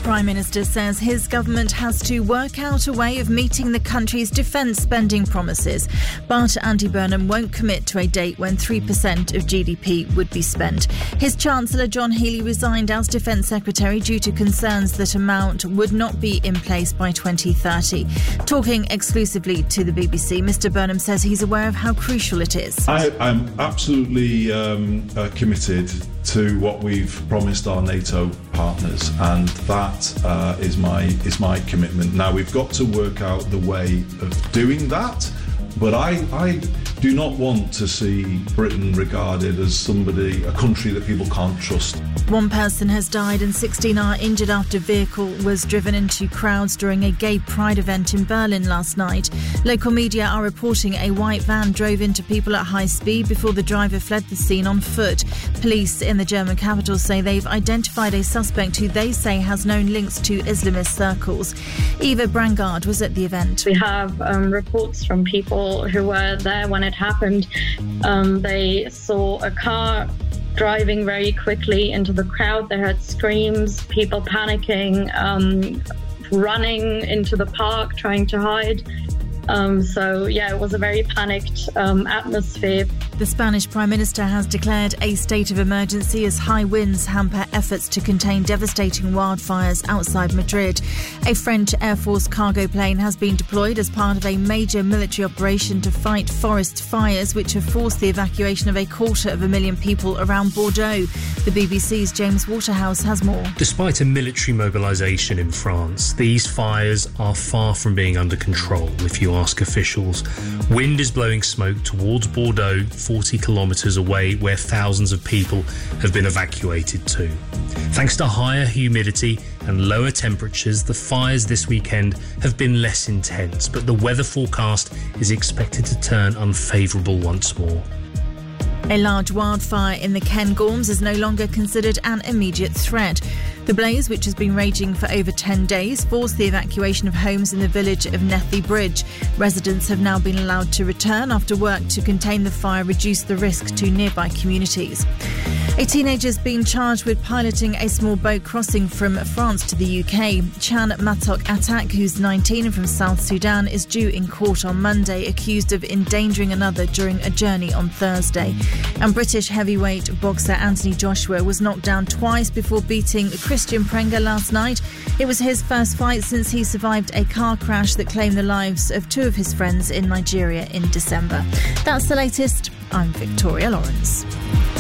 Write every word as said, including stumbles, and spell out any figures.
Prime Minister says his government has to work out a way of meeting the country's defence spending promises. But Andy Burnham won't commit to a date when three percent of G D P would be spent. His Chancellor John Healey resigned as Defence Secretary due to concerns that amount would not be in place by twenty thirty. Talking exclusively to the B B C, Mr Burnham says he's aware of how crucial it is. I, I'm absolutely um, uh, committed to what we've promised our NATO partners, and that uh, is my is my commitment. Now we've got to work out the way of doing that, but I, I do not want to see Britain regarded as somebody, a country that people can't trust. One person has died and sixteen are injured after a vehicle was driven into crowds during a gay pride event in Berlin last night. Local media are reporting a white van drove into people at high speed before the driver fled the scene on foot. Police in the German capital say they've identified a suspect who they say has known links to Islamist circles. Eva Brangard was at the event. We have um, reports from people who were there when it happened. Um, they saw a car driving very quickly into the crowd. They heard screams, people panicking, um, running into the park, trying to hide. Um, so, yeah, it was a very panicked um, atmosphere. The Spanish Prime Minister has declared a state of emergency as high winds hamper efforts to contain devastating wildfires outside Madrid. A French Air Force cargo plane has been deployed as part of a major military operation to fight forest fires, which have forced the evacuation of a quarter of a million people around Bordeaux. The B B C's James Waterhouse has more. Despite a military mobilisation in France, these fires are far from being under control, if you ask officials. Wind is blowing smoke towards Bordeaux, forty kilometres away, where thousands of people have been evacuated to. Thanks to higher humidity and lower temperatures, the fires this weekend have been less intense, but the weather forecast is expected to turn unfavourable once more. A large wildfire in the Cairngorms is no longer considered an immediate threat. The blaze, which has been raging for over ten days, forced the evacuation of homes in the village of Nethy Bridge. Residents have now been allowed to return after work to contain the fire reduced the risk to nearby communities. A teenager has been charged with piloting a small boat crossing from France to the U K. Chan Matok Atak, who's nineteen and from South Sudan, is due in court on Monday, accused of endangering another during a journey on Thursday. And British heavyweight boxer Anthony Joshua was knocked down twice before beating Christian Prenga last night. It was his first fight since he survived a car crash that claimed the lives of two of his friends in Nigeria in December. That's the latest. I'm Victoria Lawrence.